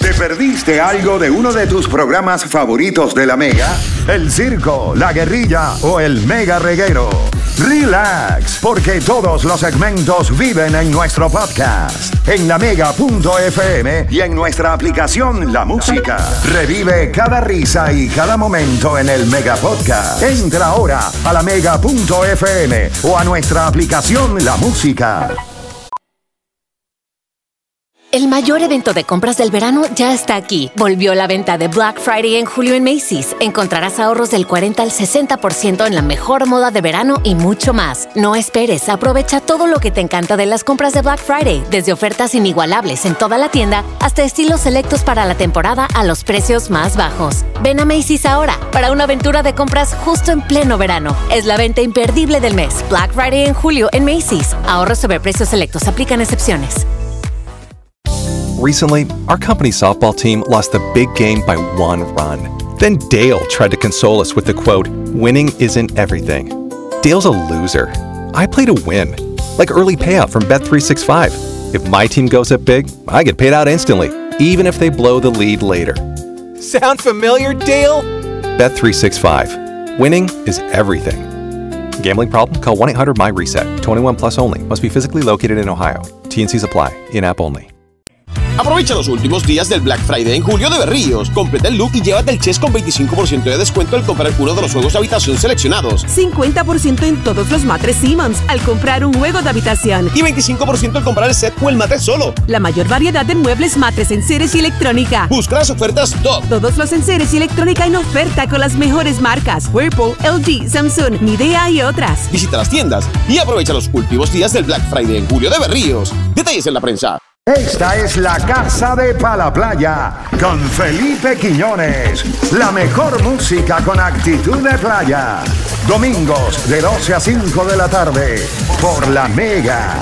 ¿Te perdiste algo de uno de tus programas favoritos de La Mega? ¿El circo, la guerrilla o el mega reguero? Relax, porque todos los segmentos viven en nuestro podcast, en lamega.fm y en nuestra aplicación La Música. Revive cada risa y cada momento en el Mega Podcast. Entra ahora a lamega.fm o a nuestra aplicación La Música. El mayor evento de compras del verano ya está aquí. Volvió la venta de Black Friday en julio en Macy's. Encontrarás ahorros del 40 al 60% en la mejor moda de verano y mucho más. No esperes, aprovecha todo lo que te encanta de las compras de Black Friday, desde ofertas inigualables en toda la tienda hasta estilos selectos para la temporada a los precios más bajos. Ven a Macy's ahora para una aventura de compras justo en pleno verano. Es la venta imperdible del mes. Black Friday en julio en Macy's. Ahorros sobre precios selectos. Aplican excepciones. Recently, our company's softball team lost the big game by 1 run. Then Dale tried to console us with the quote, "Winning isn't everything." Dale's a loser. I play to win, like early payout from Bet365. If my team goes up big, I get paid out instantly, even if they blow the lead later. Sound familiar, Dale? Bet365. Winning is everything. Gambling problem? Call 1-800-MY-RESET. 21 plus only. Must be physically located in Ohio. T&Cs apply. In-app only. Aprovecha los últimos días del Black Friday en Julio de Berríos. Completa el look y llévate el chess con 25% de descuento al comprar uno de los juegos de habitación seleccionados. 50% en todos los matres Simmons al comprar un juego de habitación. Y 25% al comprar el set o el matre solo. La mayor variedad de muebles, matres, enseres y electrónica. Busca las ofertas top. Todos los enseres y electrónica en oferta con las mejores marcas. Whirlpool, LG, Samsung, Midea y otras. Visita las tiendas y aprovecha los últimos días del Black Friday en Julio de Berríos. Detalles en la prensa. Esta es la Casa de Pa' Playa con Felipe Quiñones. La mejor música con actitud de playa. Domingos de 12 a 5 de la tarde por La Mega.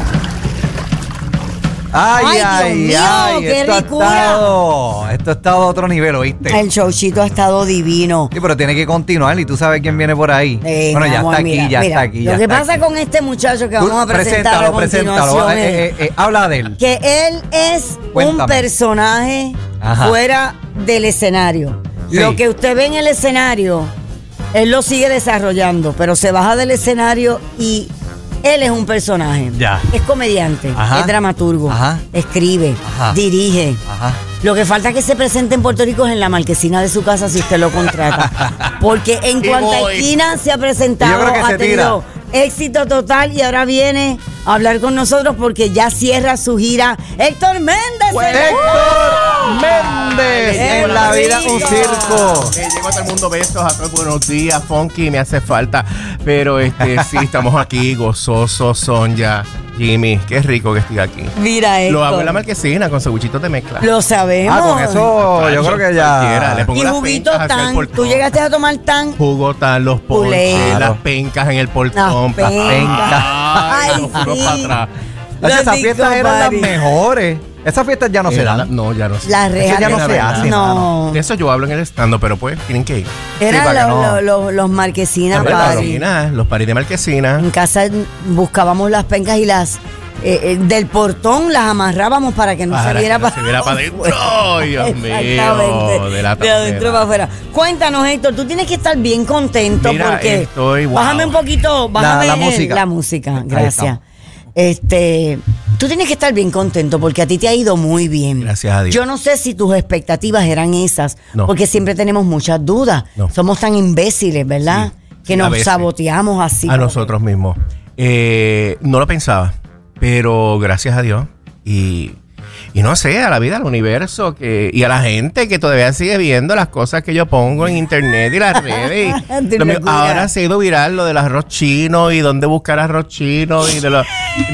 Ay, Dios mío, qué ricura. Esto ha estado a otro nivel, ¿oíste? El showcito ha estado divino. Sí, pero tiene que continuar y tú sabes quién viene por ahí. Bueno, ya amor, está aquí, mira, ya mira, está aquí. Lo que pasa con este muchacho que vamos a presentar a continuación es habla de él. que él es Cuéntame. un personaje fuera del escenario. Sí. Lo que usted ve en el escenario, él lo sigue desarrollando, pero se baja del escenario y él es un personaje. Ya. Es comediante, es dramaturgo, escribe, dirige. Lo que falta que se presente en Puerto Rico es en la marquesina de su casa si usted lo contrata. Porque en cuanta esquina se ha presentado, ha tenido éxito total y ahora viene a hablar con nosotros porque ya cierra su gira. Héctor Méndez. ¡Héctor Méndez! En la vida un circo. Llego a todo el mundo, besos a todos, buenos días, Funky, me hace falta. Pero sí, estamos aquí, gozosos, Sonia, Jimmy, qué rico que estoy aquí. Mira esto. Lo hago en la marquesina con cebuchitos de mezcla. Lo sabemos. Con eso yo creo que ya. Le pongo Y las juguito pencas hacia el tan. portón. ¿Tú llegaste a tomar tan? Jugo tan, los ponches, las pencas en el portón. Las pencas. Ay, Ay, los furos sí. para atrás. Esas fiestas eran las mejores. Esas fiestas ya no se dan. No, ya no se Las Eso rejas ya no se hace. No. De eso yo hablo en el stand, pero pues tienen que ir. Eran los marquesinas party. Los paris de marquesina. En casa buscábamos las pencas y las del portón las amarrábamos para que no se viera para adentro. Ay, Dios mío. Exactamente. De adentro para afuera. Cuéntanos, Héctor, tú tienes que estar bien contento. Mira, porque estoy, wow. Bájame un poquito, bájame la música. Gracias. Tú tienes que estar bien contento porque a ti te ha ido muy bien. Gracias a Dios. Yo no sé si tus expectativas eran esas, no. porque siempre tenemos muchas dudas. No. Somos tan imbéciles, ¿verdad? Sí, que nos saboteamos así. A nosotros mismos. No lo pensaba, pero gracias a Dios y no sé, a la vida, al universo y a la gente que todavía sigue viendo las cosas que yo pongo en internet y las redes. Ahora se ha ido viral lo del arroz chino y dónde buscar arroz chino y de los...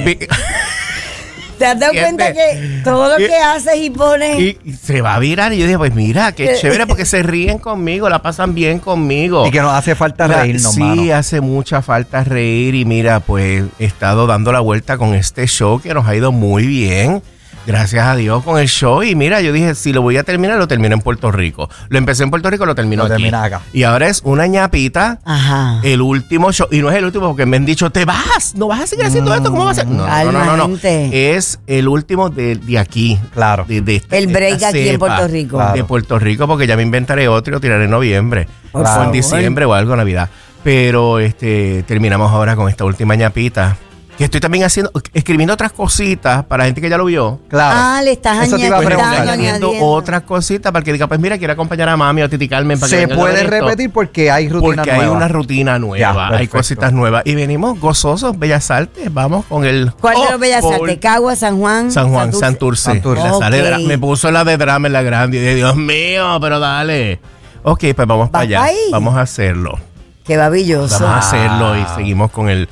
¿Te has dado cuenta que todo lo que haces y pones... Y se va a virar y yo dije, pues mira, qué chévere porque se ríen conmigo, la pasan bien conmigo. Y que nos hace falta reírnos, sí, mano. hace mucha falta reír y mira, pues he estado dando la vuelta con este show que nos ha ido muy bien. Gracias a Dios con el show. Y mira, yo dije, si lo voy a terminar, lo termino en Puerto Rico. Lo empecé en Puerto Rico, lo termino aquí. Acá. Y ahora es una ñapita. Ajá. El último show. Y no es el último porque me han dicho, te vas, no vas a seguir haciendo esto, ¿cómo vas a hacer? No. Es el último de aquí. Claro. De el break aquí en Puerto Rico. Claro. De Puerto Rico, porque ya me inventaré otro y lo tiraré en noviembre. Por o en diciembre o algo, Navidad. Pero terminamos ahora con esta última ñapita. Que estoy también escribiendo otras cositas para la gente que ya lo vio. Claro. Le estás añadiendo otras cositas para que diga, pues mira, quiero acompañar a mami o a Titi Carmen. Para se puede repetir porque hay rutina nueva. Porque hay una rutina nueva, hay cositas nuevas. Y venimos gozosos, Bellas Artes, vamos con el... ¿Cuál de los Bellas Artes? ¿Cagua, San Juan? Santurce. Okay. Me puso la de drama en la grande y dije, Dios mío, pero dale. Ok, pues vamos para allá. Ahí? Vamos a hacerlo. Qué babilloso. Vamos a hacerlo y seguimos con el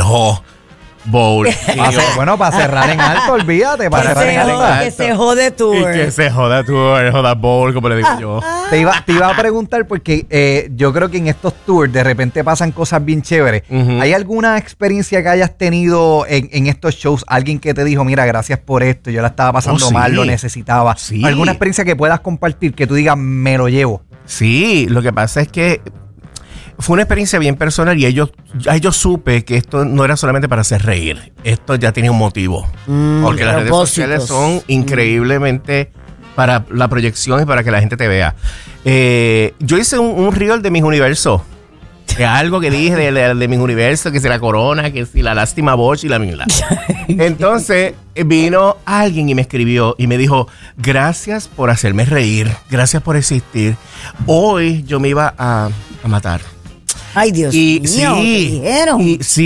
Bowl. Bueno, para cerrar en alto, olvídate. Para cerrar en alto. Que se jode tour. Y que se joda tour, joda bowl, como le digo yo. Te iba a preguntar porque yo creo que en estos tours de repente pasan cosas bien chéveres. ¿Hay alguna experiencia que hayas tenido en estos shows? Alguien que te dijo, mira, gracias por esto, yo la estaba pasando mal, lo necesitaba. Sí. ¿Alguna experiencia que puedas compartir que tú digas, me lo llevo? Sí, lo que pasa es que fue una experiencia bien personal y yo supe que esto no era solamente para hacer reír. Esto ya tenía un motivo. Porque las redes sociales son increíblemente para la proyección y para que la gente te vea. Yo hice un reel de mis universos. Algo que dije de mis universos, que si la corona, que si la lástima Bosch y la mila. Entonces vino alguien y me escribió y me dijo, gracias por hacerme reír, gracias por existir. Hoy yo me iba a matar. Ay, Dios mío, ¿qué dijeron?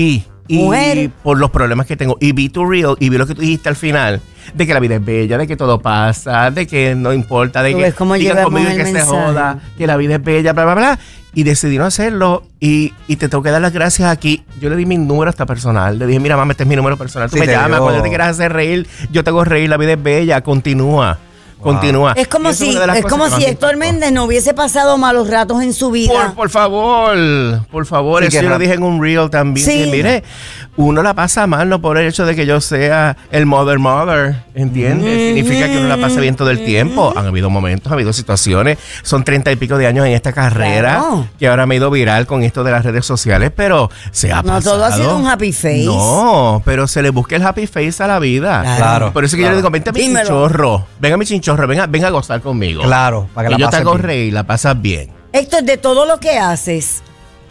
Y por los problemas que tengo. Y vi tu reel y vi lo que tú dijiste al final. De que la vida es bella, de que todo pasa, de que no importa, de que digan conmigo que se joda, que la vida es bella, bla, bla, bla. Y decidí no hacerlo y te tengo que dar las gracias aquí. Yo le di mi número hasta personal. Le dije, mira, mamá, este es mi número personal. Tú me llamas, cuando te quieras hacer reír, yo te hago reír, la vida es bella, continúa. Wow. Continúa. Es como si Héctor Méndez no hubiese pasado malos ratos en su vida. Por favor. Sí, eso yo lo dije en un reel también. Sí. Que, mire, uno la pasa mal, no por el hecho de que yo sea el mother, ¿entiendes? Significa que uno la pasa bien todo el tiempo. Han habido momentos, ha habido situaciones. Son 30 y pico de años en esta carrera que ahora me he ido viral con esto de las redes sociales, pero se ha pasado. No todo ha sido un happy face. No, pero se le busca el happy face a la vida. Claro. Por eso que yo le digo, vente a mi chinchorro. Venga a mi chinchorro. Venga a gozar conmigo. Claro, para que la yo te hago bien. reír, la pasas bien. Héctor, de todo lo que haces,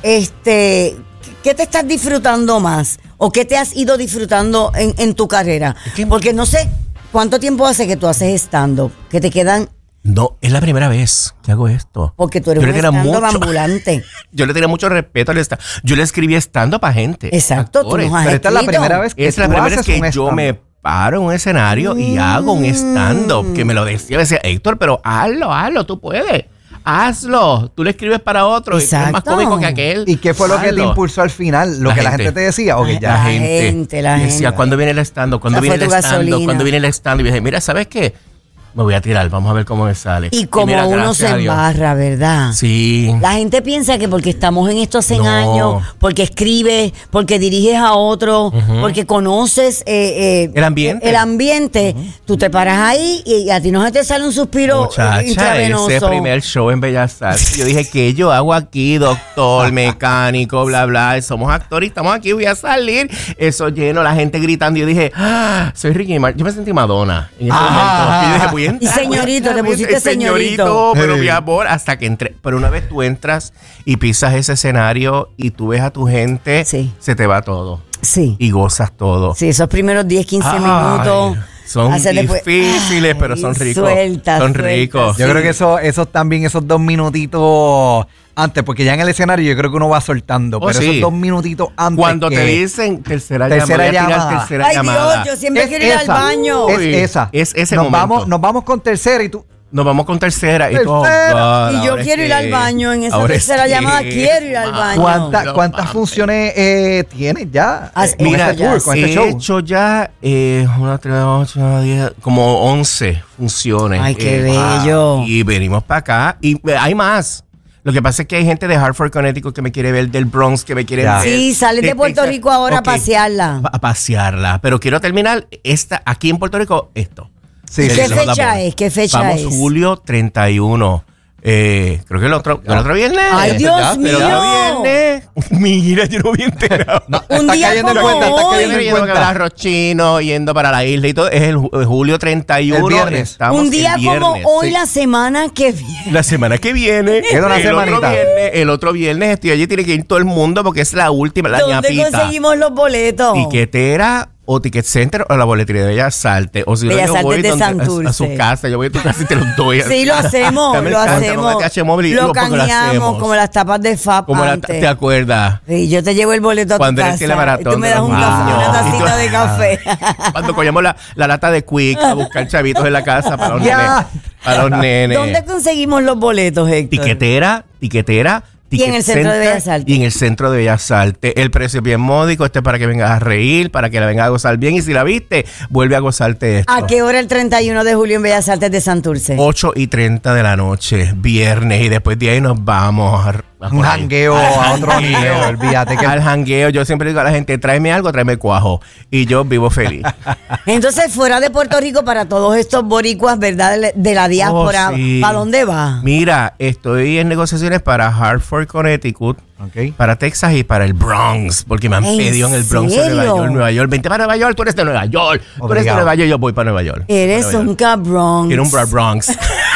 ¿qué te estás disfrutando más? ¿O qué te has ido disfrutando en tu carrera? Porque no sé cuánto tiempo hace que tú haces stand-up, que te quedan... No, es la primera vez que hago esto. Porque tú eres un stand-up ambulante. Yo le tenía mucho respeto al stand-up. Yo le escribí stand-up a gente. Exacto, tú nos has Pero esta es la primera vez que yo me paro en un escenario y hago un stand-up. Que me lo decía Héctor, pero hazlo, tú puedes. Hazlo. Tú le escribes para otro. Exacto. Y es más cómico que aquel. ¿Y qué fue lo que te impulsó al final? ¿Lo que la gente te decía? Okay, la gente. Decía, ¿cuándo viene el stand-up? ¿Cuándo viene el stand-up? ¿Cuándo viene el stand-up? Y dije, mira, ¿sabes qué? Me voy a tirar, vamos a ver cómo me sale. Y como mira, uno se embarra, ¿verdad? Sí. La gente piensa que porque estamos en esto hace años, porque escribes, porque diriges a otro, porque conoces el ambiente, tú te paras ahí y a ti no se te sale un suspiro intravenoso. Ese primer show en Bellas Artes, yo dije, ¿qué yo hago aquí, doctor, mecánico, bla, bla? Somos actores y estamos aquí, voy a salir. Eso lleno, la gente gritando. Y yo dije, soy Ricky Martin. Yo me sentí Madonna en ese momento. Y yo dije, y señorito, te pusiste señorito. Pero mi amor, hasta que entré. Pero una vez tú entras y pisas ese escenario y tú ves a tu gente, se te va todo. Sí. Y gozas todo. Sí, esos primeros 10, 15 minutos. Son difíciles, pero son ricos. Son ricos. Yo creo que esos también, esos 2 minutitos antes, porque ya en el escenario yo creo que uno va soltando, pero esos 2 minutitos antes. Cuando te dicen tercera llamada. Ay, Dios, yo siempre quiero ir al baño. Es ese momento. Nos vamos con tercera y tú... Nos vamos con tercera. Y yo quiero ir al baño en esa tercera llamada. Quiero ir al baño. ¿Cuántas funciones tienes ya? Mira, he hecho ya 1, 3, 8, 10, como 11 funciones. Ay, qué bello. Y venimos para acá. Y hay más. Lo que pasa es que hay gente de Hartford, Connecticut que me quiere ver, del Bronx que me quiere ver. Sí, sales de Puerto Rico ahora a pasearla. A pasearla. Pero quiero terminar aquí en Puerto Rico esto. Sí, ¿Qué fecha es? ¿Qué fecha Vamos es? julio 31. Creo que el otro viernes. ¡Ay, Dios mío! El otro viernes. Mira, yo no había enterado. Un día como hoy. Yendo para Rochino, yendo para la isla y todo. Es el julio 31. El viernes. Estamos Un día el viernes, como hoy, sí. la semana que viene. La semana que viene. Queda una semanita. El otro viernes estoy allí. Tiene que ir todo el mundo porque es la última, la ¿Dónde ñapita. conseguimos los boletos? Tiquetera o Ticket Center o la boletería de Bellas Artes. O si no, Bellas yo voy Artes de Santurce. a su casa. Yo voy a tu casa y te los doy. Sí, lo hacemos, Ya me lo encanta, hacemos. porque TH Móvil y Lo digo, porque lo cañamos hacemos. como las tapas de FAP Como antes. ¿te acuerdas? Sí, yo te llevo el boleto a Cuando tu eres casa. telemaratón Y tú me de das los una niños. tacita de café. Cuando cogemos la lata de Quick a buscar chavitos en la casa para los nenes. Para los nenes. ¿Dónde conseguimos los boletos, Héctor? Tiquetera. Y en el Ticket Centro de Center, Bellas Artes. Y en el Centro de Bellas Artes. El precio es bien módico. Este es para que vengas a reír, para que la vengas a gozar bien. Y si la viste, vuelve a gozarte esto. ¿A qué hora el 31 de julio en Bellas Artes de Santurce? 8:30 de la noche, viernes. Y después de ahí nos vamos a Un jangueo a otro nivel. Olvídate que al jangueo. Yo siempre digo a la gente, tráeme algo, tráeme cuajo. Y yo vivo feliz. Entonces, fuera de Puerto Rico, para todos estos boricuas, ¿verdad? De la diáspora, Oh, sí. ¿para dónde va? Mira, estoy en negociaciones para Hartford, Connecticut, para Texas y para el Bronx, porque me han ¿En pedido en el Bronx de Nueva York. Vente para Nueva York, tú eres de Nueva York. Tú eres de Nueva York, yo voy para Nueva York. Eres un cabrón. Quiero un Bronx.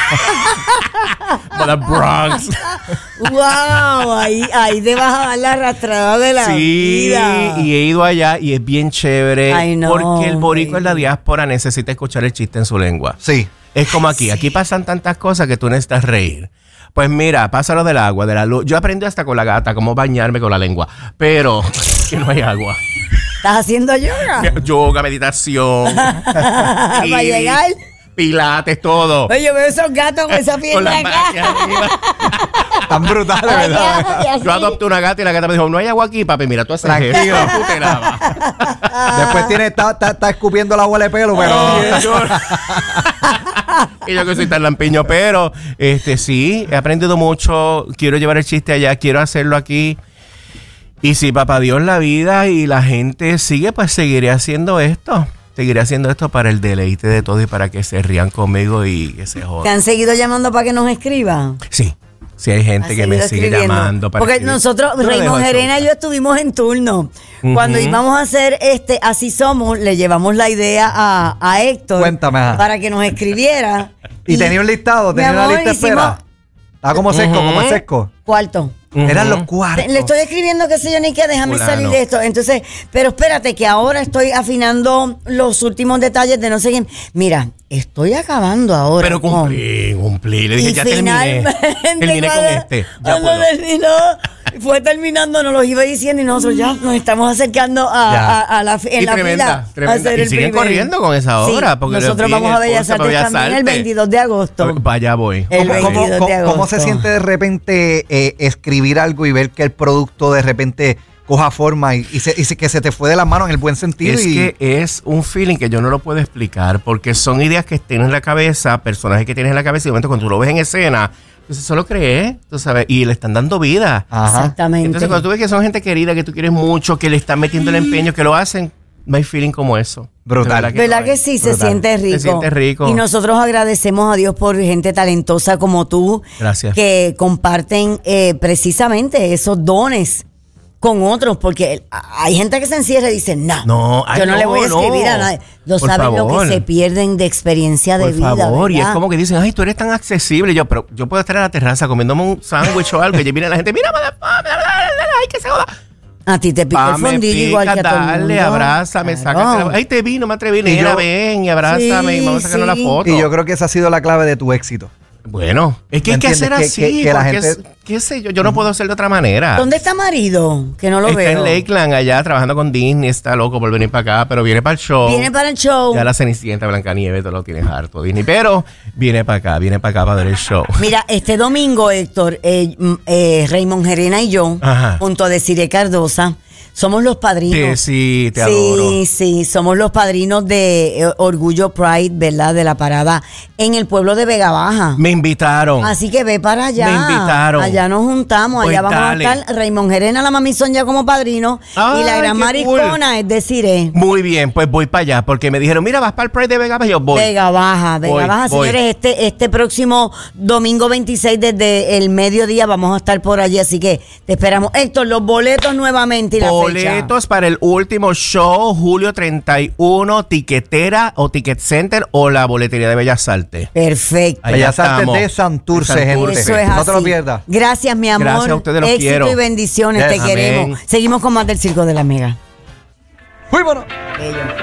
Para Bronx. ¡Wow! Ahí te vas a dar la arrastrada de la vida. Sí, y he ido allá y es bien chévere. Ay, no, porque el boricua en la baby. diáspora necesita escuchar el chiste en su lengua. Sí. Es como aquí. Aquí pasan tantas cosas que tú necesitas reír. Pues mira, pasa lo del agua, de la luz. Yo aprendí hasta con la gata cómo bañarme con la lengua. Pero que no hay agua. ¿Estás haciendo yoga? Yoga, meditación. ¿Para llegar? Pilates, todo. Oye, yo veo esos gatos con esa Con pierna las manos acá. arriba. Tan brutales, ¿verdad? Ay, Yo adopté una gata y la gata me dijo, no hay agua aquí, papi, mira, tú haces Tranquilo. eso, tú te lavas. Después está escupiendo la bola de pelo, pero... Y yo que soy tan lampiño, pero sí, he aprendido mucho, quiero llevar el chiste allá, quiero hacerlo aquí. Y si papá Dios la vida y la gente sigue, pues seguiré haciendo esto. Seguiré haciendo esto para el deleite de todos y para que se rían conmigo y que se ¿Te jodan. han seguido llamando para que nos escriban? Sí, sí hay gente que me sigue llamando para porque escribir. nosotros, Yo lo dejo Raymond al Gerena show. y yo estuvimos en turno. Cuando Ujú. íbamos a hacer Así Somos, le llevamos la idea a Héctor. Cuéntame, ajá. para que nos escribiera. Y tenía un listado, tenía mi una amor, lista de hicimos espera. Estaba como seco, como seco. Cuarto. Eran los cuartos. Le estoy escribiendo qué sé yo ni qué, déjame Fulano. salir de esto. Entonces, pero espérate que ahora estoy afinando los últimos detalles de no sé quién. Mira, estoy acabando ahora. Pero cumplí. Le dije, Y ya terminé. Terminé con este. Ya cuando puedo. terminó, fue terminando, nos los iba diciendo y nosotros ya nos estamos acercando a la en Y la tremenda, fila. a hacer Y el siguen primer. corriendo con esa Sí, obra. Porque nosotros los vi vamos a en el Bellas curso Artes para también el Bellas 22 de agosto. Vaya voy. El ¿Cómo, 22 de cómo se agosto. siente de repente escribir algo y ver que el producto de repente coja forma y que se te fue de las manos en el buen sentido? Es que es un feeling que yo no lo puedo explicar porque son ideas que tienes en la cabeza, personajes que tienes en la cabeza y de momento cuando tú lo ves en escena, entonces solo crees, tú sabes, y le están dando vida. Ajá. Exactamente. Entonces cuando tú ves que son gente querida, que tú quieres mucho, que le están metiendo el empeño, que lo hacen, no hay feeling como eso. Brutal. De ¿Verdad no que hay. sí? Se Brutal. siente rico. Se siente rico. Y nosotros agradecemos a Dios por gente talentosa como tú. Gracias. Que comparten precisamente esos dones con otros. Porque hay gente que se encierra y dice, No, ay, yo no le voy a no, escribir a no. nadie. No Por saben lo favor. que se pierden de experiencia de Por vida. favor, y es ¿verdad? como que dicen, ay, tú eres tan accesible. Pero yo puedo estar en la terraza comiéndome un sándwich o algo y viene la gente, mira, ay, que se joda. A ti te pica el Me fondillo igual que a todo el dale, mundo. abrázame, Claro. sácate. Ay, te vi, no me atreví. Nena, ven y abrázame y vamos a sacarnos Sí, la foto. Y yo creo que esa ha sido la clave de tu éxito. Bueno, es que hay que ¿Me hacer entiendes? así. Que la porque gente- qué sé yo no puedo hacer de otra manera. ¿Dónde está marido? Que no lo Está veo. en Lakeland, allá trabajando con Disney, está loco por venir para acá, pero viene para el show. Viene para el show. Ya la Cenicienta, Blancanieves, todo lo tienes harto, Disney. Pero viene para acá para ver el show. Mira, este domingo, Héctor, Raymond Gerena y yo, Ajá. junto a Desiree Cardosa, Somos los padrinos. Sí, te adoro. Sí, somos los padrinos de Orgullo Pride, ¿verdad? De la parada en el pueblo de Vega Baja. Me invitaron. Así que ve para allá. Me invitaron. Allá nos juntamos, Pues allá vamos dale. a estar Raymond Gerena, la mamizón ya como padrino, Ay, y la gran qué maricona, cool. es decir, Muy bien, pues voy para allá, porque me dijeron, mira, vas para el Pride de Vega Baja, yo voy. Vega Baja, Voy. señores, este próximo domingo 26 desde el mediodía vamos a estar por allí, así que te esperamos. Héctor, los boletos nuevamente y la fecha. Boletos para el último show, julio 31, Tiquetera o Ticket Center o la boletería de Bellas Artes. Perfecto. Allá Bellas Artes estamos. de Santurce, De gente. Santurce. Eso es No así. te lo pierdas. Gracias, mi amor. Gracias a ustedes, los Éxito quiero. y bendiciones, Yes. te queremos. Amén. Seguimos con más del Circo de la Mega. Muy bueno. Bello.